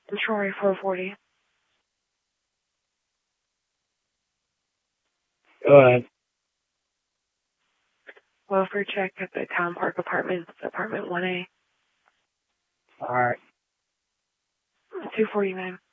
Troy 440. Go ahead. Welfare check at the Town Park Apartments, apartment 1A. All right. 249.